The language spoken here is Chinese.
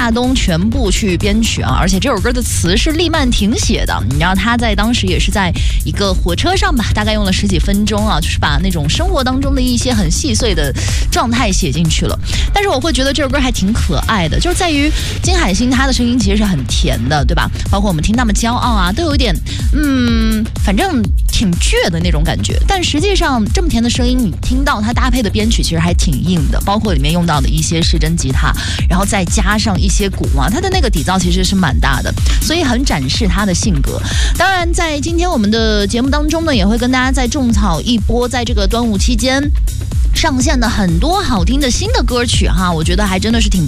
亚东全部去编曲啊，而且这首歌的词是厉曼婷写的。你知道他在当时也是在一个火车上吧，大概用了10几分钟啊，就是把那种生活当中的一些很细碎的状态写进去了。但是我会觉得这首歌还挺可爱的，就是在于金海心她的声音其实是很甜的，对吧？包括我们听那么骄傲啊，都有一点反正挺倔的那种感觉。但实际上这么甜的声音，你听到它搭配的编曲其实还挺硬的，包括里面用到的一些失真吉他，然后再加上一些鼓啊，它的那个底噪其实是蛮大的，所以很展示他的性格。当然在今天我们的节目当中呢，也会跟大家再种草一波在这个端午期间上线的很多好听的新的歌曲哈，我觉得还真的是挺